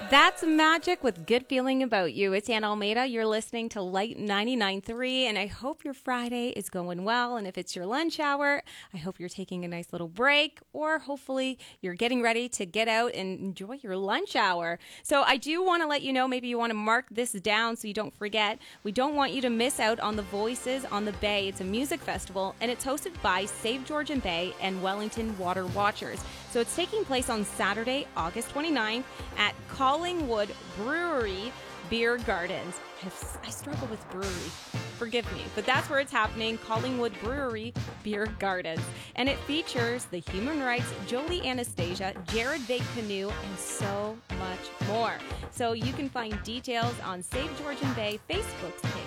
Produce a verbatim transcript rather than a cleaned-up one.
That's magic with Good Feeling About You. It's Ann Almeida. You're listening to Light ninety-nine point three, and I hope your Friday is going well. And if it's your lunch hour, I hope you're taking a nice little break, or hopefully you're getting ready to get out and enjoy your lunch hour. So I do want to let you know, maybe you want to mark this down so you don't forget. We don't want you to miss out on the Voices on the Bay. It's a music festival, and it's hosted by Save Georgian Bay and Wellington Water Watchers. So it's taking place on Saturday, August twenty-ninth at Collingwood Brewery Beer Gardens. I struggle with brewery. Forgive me. But that's where it's happening, Collingwood Brewery Beer Gardens. And it features the Human Rights, Jolie Anastasia, Jared Big Canoe, and so much more. So you can find details on Save Georgian Bay Facebook's page.